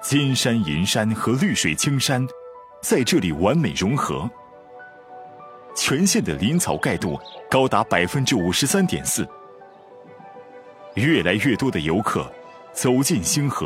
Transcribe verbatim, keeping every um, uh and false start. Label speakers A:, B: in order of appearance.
A: 金山银山和绿水青山在这里完美融合，全县的林草盖度高达 百分之五十三点四。 越来越多的游客走进星河，